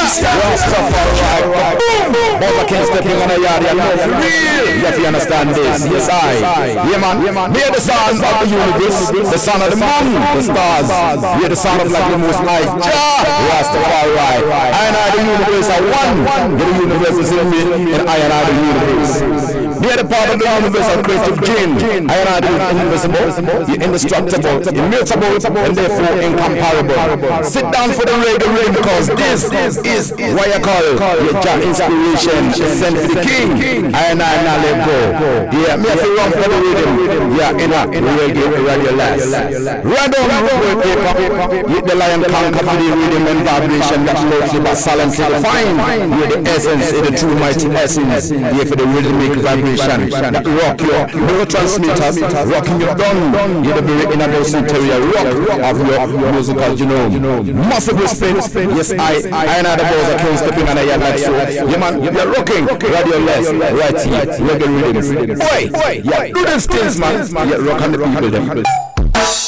Rastafari. Both King stepping on a yard, you know for real. You have to understand this. Yes, I. Yeah, man. Hear the sound of the universe, the sound of the moon, the stars. Hear the sound of like the most high. Rastafari. I and I, the universe are one. The universe is in me, and I and I, the universe. Hear the part of the universe of creative gene. I and I, the invisible, the indestructible, immutable, and therefore incomparable. Sit down for the reggae rhythm, because this is what you call your job inspiration. Sent for the king. I and I now let go. Yeah, me have to run for the rhythm. Yeah, in a reggae radio last. Right on the paper. Hit the lion conquer for the rhythm and vibration that flows but silently define. You're the essence, the true mighty essence. Here for the rhythmic vibration that rock your neurotransmitters, rocking your dome. You're the very innermost interior rock of your musical genome. Massive respect. Yes, I and I the boys are close stepping on a yard like so. Yeah, man, you're rocking radio less right here. Reggae rhythms. Oi, yeah, do these things, man. Yeah, rock on the people them.